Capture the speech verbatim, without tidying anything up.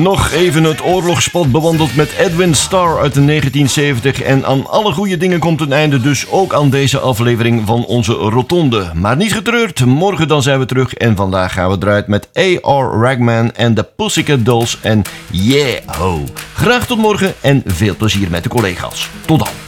Nog even het oorlogspad bewandeld met Edwin Starr uit de negentien zeventig. En aan alle goede dingen komt een einde, dus ook aan deze aflevering van onze Rotonde. Maar niet getreurd, morgen dan zijn we terug. En vandaag gaan we eruit met A R Ragman en de Pussycat Dolls en Yeah Ho. Graag tot morgen en veel plezier met de collega's. Tot dan.